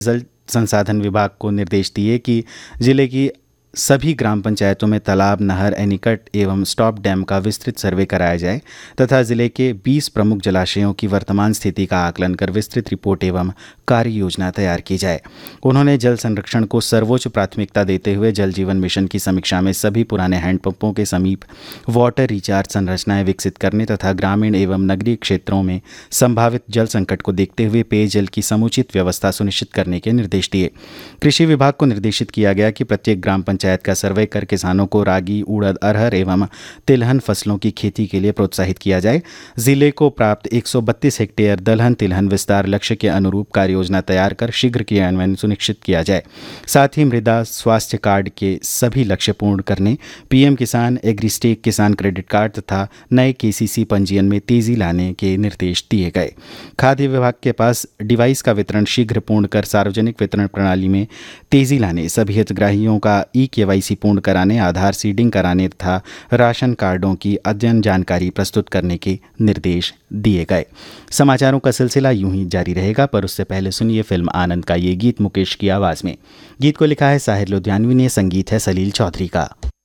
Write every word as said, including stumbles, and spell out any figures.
जल संसाधन विभाग को निर्देश दिए कि जिले की सभी ग्राम पंचायतों में तालाब, नहर, एनीकट एवं स्टॉप डैम का विस्तृत सर्वे कराया जाए तथा जिले के बीस प्रमुख जलाशयों की वर्तमान स्थिति का आकलन कर विस्तृत रिपोर्ट एवं कार्य योजना तैयार की जाए। उन्होंने जल संरक्षण को सर्वोच्च प्राथमिकता देते हुए जल जीवन मिशन की समीक्षा में सभी पुराने हैंडपंपों के समीप वाटर रिचार्ज संरचनाएं विकसित करने तथा ग्रामीण एवं नगरीय क्षेत्रों में संभावित जल संकट को देखते हुए पेयजल की समुचित व्यवस्था सुनिश्चित करने के निर्देश दिए। कृषि विभाग को निर्देशित किया गया कि प्रत्येक ग्राम पंचायत का सर्वे कर किसानों को रागी, उड़द, अरहर एवं तिलहन फसलों की खेती के लिए प्रोत्साहित किया जाए। जिले को प्राप्त एक सौ बत्तीस हेक्टेयर दलहन तिलहन विस्तार लक्ष्य के अनुरूप कार्य योजना तैयार कर शीघ्र क्रियान्वयन सुनिश्चित किया जाए। साथ ही मृदा स्वास्थ्य कार्ड के सभी लक्ष्य पूर्ण करने, पीएम किसान, एग्रीस्टेक किसान क्रेडिट कार्ड तथा नए केसीसी पंजीयन में तेजी लाने के निर्देश दिए गए। खाद्य विभाग के पास डिवाइस का वितरण शीघ्र पूर्ण कर सार्वजनिक वितरण प्रणाली में तेजी लाने, सभी हितग्राहियों का ई केवाईसी पूर्ण कराने, आधार सीडिंग कराने तथा राशन कार्डों की अद्यतन जानकारी प्रस्तुत करने के निर्देश दिए गए। समाचारों का सिलसिला यूं ही जारी रहेगा, पर उससे पहले सुनिए फिल्म आनंद का ये गीत मुकेश की आवाज़ में। गीत को लिखा है साहिर लुधियानवी ने, संगीत है सलील चौधरी का।